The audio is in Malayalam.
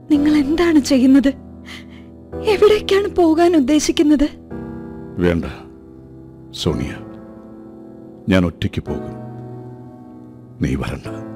നിങ്ങൾ എന്താണ് ചെയ്യുന്നത്? എവിടേക്കാണ് പോകാൻ ഉദ്ദേശിക്കുന്നത്? വേണ്ട സോണിയ, ഞാൻ ഒറ്റയ്ക്ക് പോകും. നീ വരണ്ട.